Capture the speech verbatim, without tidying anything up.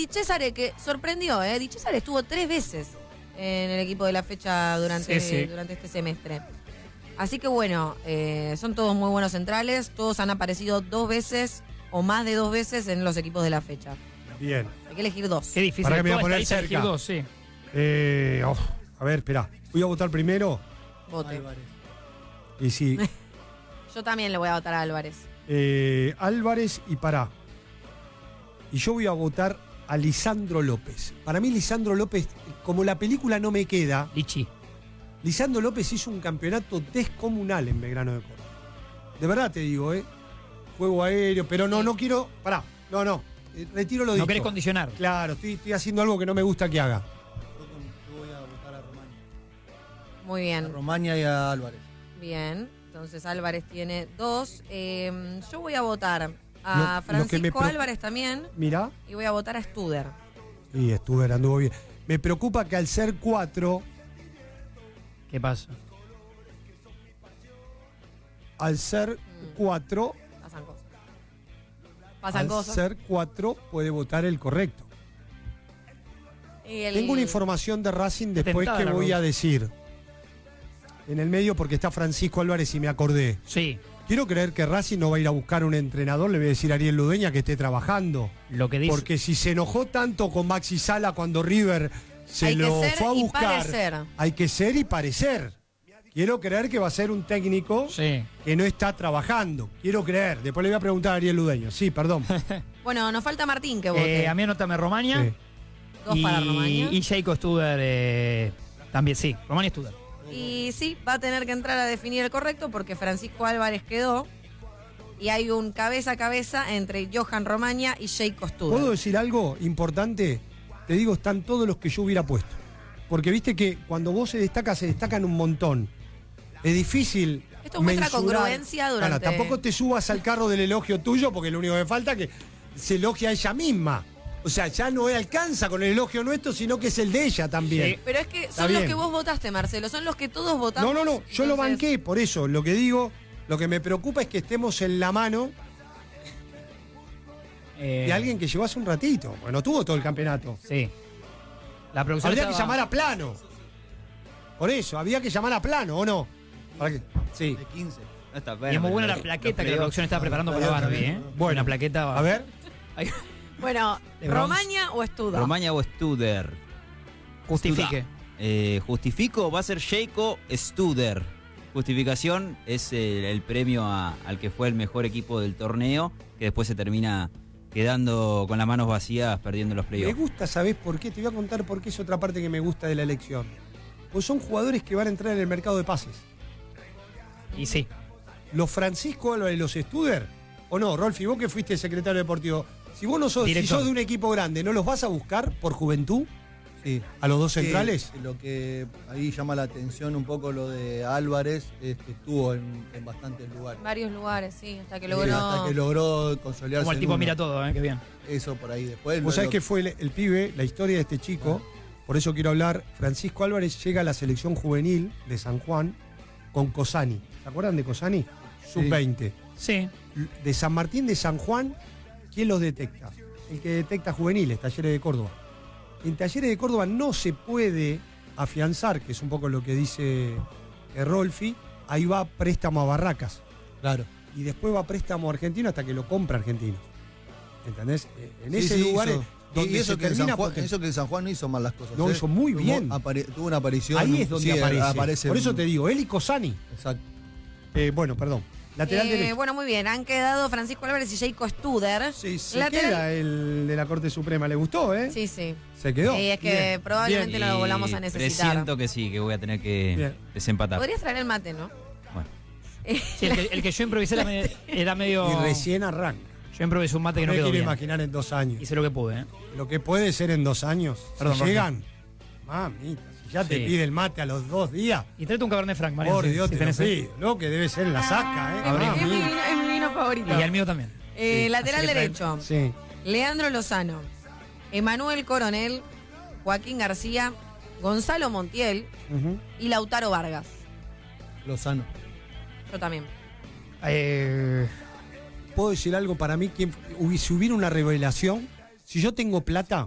Di Cesare, que sorprendió, ¿eh? Di Cesare estuvo tres veces en el equipo de la fecha durante, sí, sí. durante este semestre. Así que bueno, eh, son todos muy buenos centrales, todos han aparecido dos veces o más de dos veces en los equipos de la fecha. Bien. Hay que elegir dos. Qué difícil. Para que me voy a Toda poner esta lista cerca. elegir dos, sí. Eh, oh, a ver, espera. Voy a votar primero. Vote. Álvarez. Y sí, Yo también le voy a votar a Álvarez. eh, Álvarez y Pará. Y yo voy a votar a Lisandro López. Para mí Lisandro López, como la película no me queda, Lichi. Lisandro López hizo un campeonato descomunal en Belgrano de Córdoba. De verdad te digo, ¿eh? Juego aéreo, pero no, no quiero... Pará, no, no. eh, Retiro lo dicho. No querés condicionar. Claro, estoy, estoy haciendo algo que no me gusta que haga. Yo, con- yo voy a votar a Romaña. Muy A bien. Romaña y a Álvarez. Bien. Entonces Álvarez tiene dos. Eh, yo voy a votar a Lo- lo que Francisco me preocupa- Álvarez también. Mirá. Y voy a votar a Studer. Y Stuber anduvo bien. Me preocupa que al ser cuatro, ¿Qué pasa? al ser cuatro, Pasan cosas. Pasan al cosas. ser cuatro puede votar el correcto. Y el- Tengo una información de Racing después Tentada que la voy cosa. a decir. En el medio porque está Francisco Álvarez y me acordé. Sí. Quiero creer que Racing no va a ir a buscar un entrenador, le voy a decir a Ariel Ludeña que esté trabajando. Lo que dice. Porque si se enojó tanto con Maxi Sala cuando River se Hay que lo ser fue a y buscar, parecer. hay que ser y parecer. Quiero creer que va a ser un técnico Sí. que no está trabajando. Quiero creer. Después le voy a preguntar a Ariel Ludeño. Sí, perdón. Bueno, nos falta Martín que vote. Eh, a mí anótame Romaña. Sí. Dos y, para Romaña. Y Jacob Studer eh, también, sí. Romaña y Studer. Y sí, va a tener que entrar a definir el correcto porque Francisco Álvarez quedó. Y hay un cabeza a cabeza entre Johan Romaña y Jacob Studer. ¿Puedo decir algo importante? Te digo, están todos los que yo hubiera puesto. Porque viste que cuando vos se destaca, se destacan un montón. Es difícil. Esto muestra mensurar. congruencia durante- Claro, tampoco te subas al carro del elogio tuyo, porque lo único que falta es que se elogie a ella misma. O sea, ya no alcanza con el elogio nuestro, sino que es el de ella también. Sí. Pero es que Está son los bien. que vos votaste, Marcelo. Son los que todos votamos. No, no, no, yo lo Entonces, banqué, por eso. Lo que digo, lo que me preocupa es que estemos en la mano Eh, de alguien que llevó hace un ratito. Bueno, tuvo todo el campeonato. Sí. La producción Habría que estaba- llamar a Plano. Por eso, había que llamar a Plano, ¿o no? ¿Para qué? Sí. De quince. No está Y es muy buena la plaqueta que la producción está preparando para Barbie, ¿eh? Bueno, Una plaqueta. A ver. Ay, Bueno, De bronce. ¿Romaña o Studer? Romaña o Studer. justifique. Eh, justifico, va a ser Jacob Studer. Justificación es el, el premio a- al que fue el mejor equipo del torneo, que después se termina quedando con las manos vacías, perdiendo los Me playoffs. gusta, ¿sabés por qué? Te voy a contar por qué es otra parte que me gusta de la elección. Pues son jugadores que van a entrar en el mercado de pases. Y sí. Los Francisco Álvarez, los Studer, o no, Rolfi, vos que fuiste secretario deportivo, si vos no sos, si Director. sos de un equipo grande, ¿no los vas a buscar por juventud Sí. a los dos Sí, centrales? lo que ahí llama la atención un poco lo de Álvarez, es que estuvo en, en bastantes lugares. En varios lugares, sí, hasta que Eh, logró. hasta que logró consolidarse. Como el en tipo uno. mira todo, ¿eh? Qué bien. Eso por ahí. Después Vos lo- sabés lo- que fue el, el pibe, la historia de este chico, por eso quiero hablar. Francisco Álvarez llega a la selección juvenil de San Juan con Cosani. ¿Se acuerdan de Cosani? sub veinte. Sí. De San Martín de San Juan, ¿quién los detecta? El que detecta juveniles, Talleres de Córdoba. En Talleres de Córdoba no se puede afianzar, que es un poco lo que dice eh, Rolfi, ahí va préstamo a Barracas. Claro. Y después va préstamo a Argentino hasta que lo compra Argentino. ¿Entendés? Eh, En Sí, ese sí, lugar hizo- es donde y eso se que, en termina San Juan, porque- eso que en San Juan no hizo mal las cosas. No, ¿eh? hizo muy Tuvo- bien. apare- tuvo una aparición. Ahí es donde sí, aparece. aparece. Por eso te digo, él y Cosani. Exacto. Eh, bueno, perdón. Lateral Eh, derecho. bueno, muy bien. Han quedado Francisco Álvarez y Jacob Studer. Sí, se Lateral- queda el de la Corte Suprema. ¿Le gustó, eh? Sí, sí. Se quedó. Sí, es que Bien, probablemente bien. lo volvamos a Y necesitar. presiento que sí, que voy a tener que Bien. desempatar. Podrías traer el mate, ¿no? Bueno. Sí, el, que, el que yo improvisé era, me- era medio. Y recién arranca. Yo improvisé un mate que No no me quedó quiero bien. imaginar en dos años. Hice lo que pude, ¿eh? Lo que puede ser en dos años. Perdón, si Jorge. llegan. Mamita, si ya te Sí. pide el mate a los dos días. Y tráete un Cabernet Franc, Mariano. Por si- Dios, si te lo tenés, ¿eh? pido. Lo que debe ser en la saca, ¿eh? Abrí. Es mi, Mamita. vino, es mi vino favorito. Y al mío también. Eh, Sí. lateral Así que trae- derecho. Sí. Leandro Lozano, Emanuel Coronel, Joaquín García, Gonzalo Montiel Ujú. y Lautaro Vargas. Lozano. Yo también. Eh, ¿Puedo decir algo para mí? Que si hubiera una revelación, si yo tengo plata,